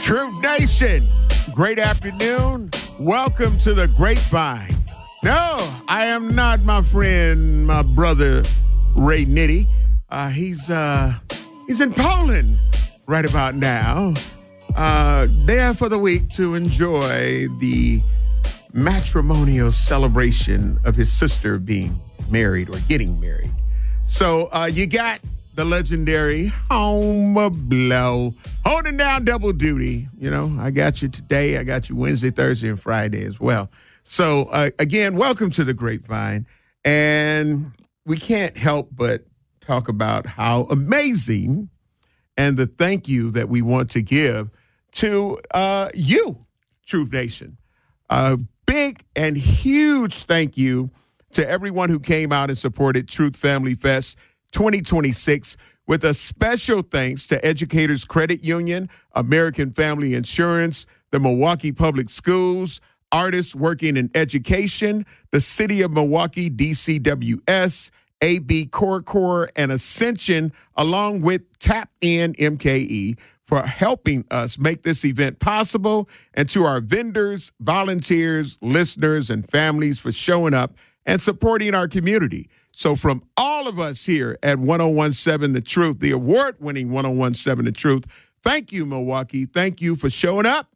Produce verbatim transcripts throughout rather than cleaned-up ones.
Truth Nation, great afternoon. Welcome to the Grapevine. No, I am not my friend, my brother, Ray Nitty. Uh, he's uh, he's in Poland right about now, uh, there for the week to enjoy the matrimonial celebration of his sister being married or getting married. So uh, you got the legendary Home Blow holding down double duty. You know, I got you today. I got you Wednesday, Thursday, and Friday as well. So, uh, again, welcome to the Grapevine. And we can't help but talk about how amazing and the thank you that we want to give to uh, you, Truth Nation. A big and huge thank you to everyone who came out and supported Truth Family Fest twenty twenty-six, with a special thanks to Educators Credit Union, American Family Insurance, the Milwaukee Public Schools, artists working in education, the City of Milwaukee, D C W S, A B Core Core, and Ascension, along with Tap In M K E, for helping us make this event possible, and to our vendors, volunteers, listeners, and families for showing up and supporting our community. So from all of us here at one oh one seven The Truth, the award-winning one oh one seven The Truth, thank you, Milwaukee. Thank you for showing up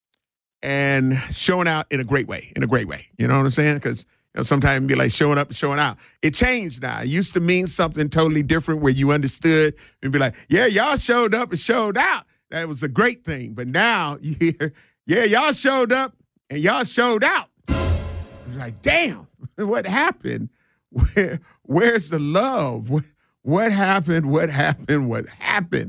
and showing out in a great way, in a great way. You know what I'm saying? Because you know, sometimes it'd be like showing up and showing out. It changed now. It used to mean something totally different where you understood and be like, yeah, y'all showed up and showed out. That was a great thing. But now you hear, yeah, y'all showed up and y'all showed out. It's like, damn, what happened? Where, where's the love? What, what happened? What happened? What happened?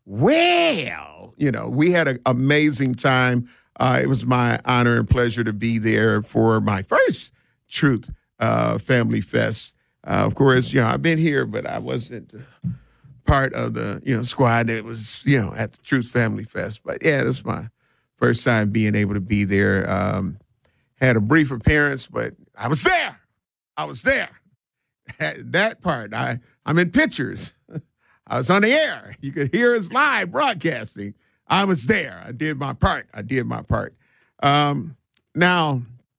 Well, you know, we had an amazing time. Uh, it was my honor and pleasure to be there for my first Truth uh, Family Fest. Uh, of course, you know, I've been here, but I wasn't part of the, you know, squad that was, you know, at the Truth Family Fest. But yeah, it was my first time being able to be there. Um, had a brief appearance, but I was there. I was there. That part, I, I'm in pictures. I was on the air. You could hear us live broadcasting. I was there. I did my part. I did my part. Um, now,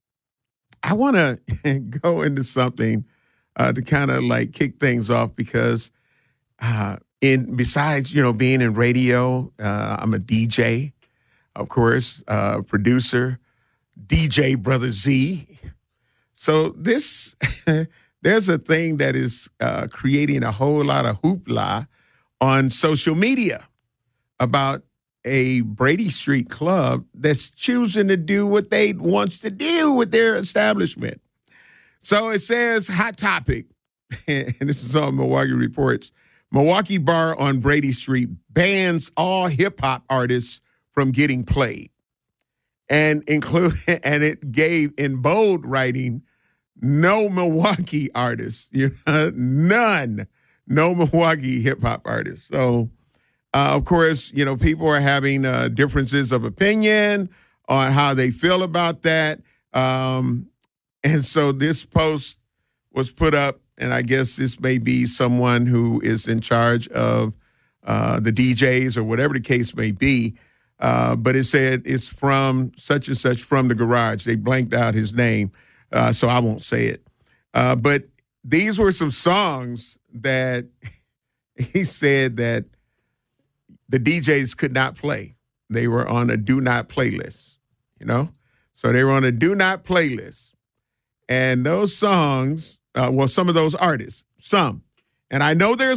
I want to go into something uh, to kind of like kick things off because uh, in besides, you know, being in radio, uh, I'm a D J, of course, uh, producer, D J Brother Z. So this... There's a thing that is uh, creating a whole lot of hoopla on social media about a Brady Street club that's choosing to do what they wants to do with their establishment. So it says, hot topic, and this is on Milwaukee Reports, Milwaukee bar on Brady Street bans all hip-hop artists from getting played. And include, and it gave in bold writing, no Milwaukee artists, you know, none, no Milwaukee hip hop artists. So, uh, of course, you know, people are having uh, differences of opinion on how they feel about that. Um, and so this post was put up, and I guess this may be someone who is in charge of uh, the D Js or whatever the case may be. Uh, but it said it's from such and such from the garage. They blanked out his name. Uh, so I won't say it. Uh, but these were some songs that he said that the D Js could not play. They were on a do not playlist, you know? So they were on a do not playlist. And those songs, uh, well, some of those artists, some, and I know there's